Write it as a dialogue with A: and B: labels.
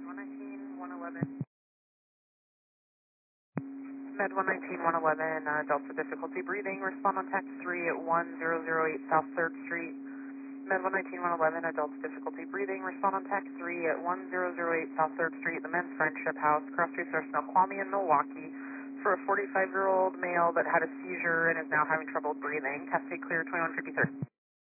A: Med 119-111, Delta difficulty breathing. Respond on tax 3 at 1008 South 3rd Street. Med 119-111, Delta difficulty breathing. Respond on tax 3 at 1008 South 3rd Street, the Men's Friendship House, Cross Streets are Snoqualmie and Milwaukee, for a 45-year-old male that had a seizure and is now having trouble breathing. Cascade clear 2153.